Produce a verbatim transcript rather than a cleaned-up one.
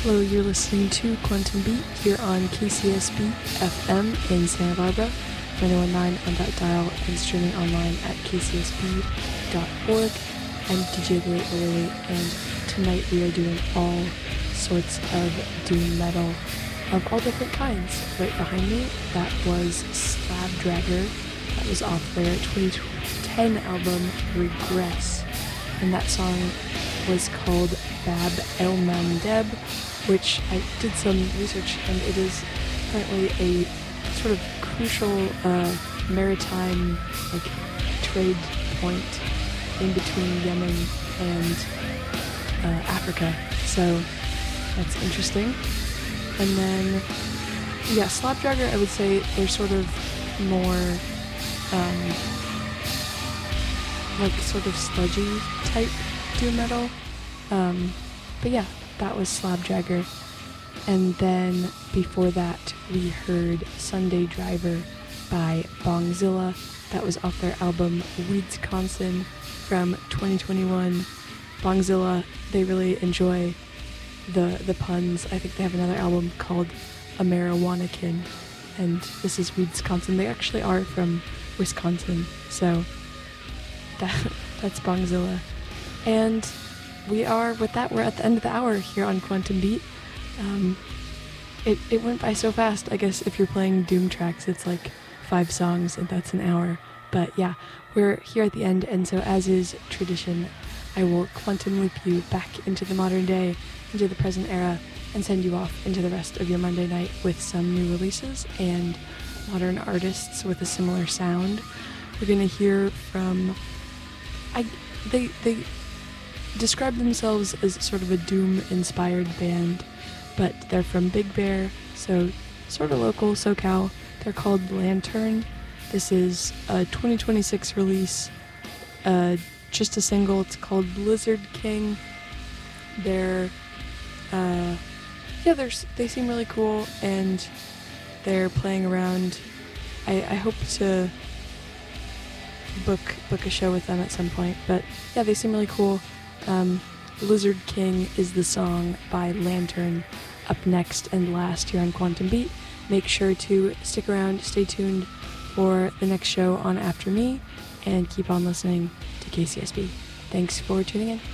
Hello, you're listening to Quantum Beat here on K C S B F M in Santa Barbara, ninety-one point nine on that dial, and streaming online at k c s b dot org. I'm D J Late Lily, and tonight we are doing all sorts of doom metal of all different kinds. Right behind me, that was Slab Dragger. That was off their twenty ten album Regress, and that song was called Bab El Mandeb, which I did some research, and it is apparently a sort of crucial uh, maritime like trade point in between Yemen and uh, Africa. So that's interesting. And then, yeah, Slapdragger, I would say they're sort of more um, like sort of sludgy type doom metal. Um, but yeah, that was Slapdragger. And then before that, we heard Sunday Driver by Bongzilla. That was off their album Weedsconsin from twenty twenty-one. Bongzilla, they really enjoy the the puns. I think they have another album called A Marijuanakin, and this is Weedsconsin. They actually are from Wisconsin, so that that's Bongzilla. And we are, with that, we're at the end of the hour here on Quantum Beat. Um, it, it went by so fast. I guess if you're playing Doom tracks, it's like five songs and that's an hour. But yeah, we're here at the end, and so as is tradition, I will quantum loop you back into the modern day, into the present era, and send you off into the rest of your Monday night with some new releases and modern artists with a similar sound. We're gonna hear from, I they they describe themselves as sort of a Doom-inspired band, but they're from Big Bear, so sort of local SoCal. They're called Lantern. This is a twenty twenty-six release, uh, just a single. It's called Blizzard King. They're, uh, yeah, they're, they seem really cool, and they're playing around. I, I hope to book book a show with them at some point, but yeah, they seem really cool. Um, Lizard King is the song by Lantern. Up next and last here on Quantum Beat. Make sure to stick around, stay tuned for the next show on After Me, and keep on listening to K C S B. Thanks for tuning in.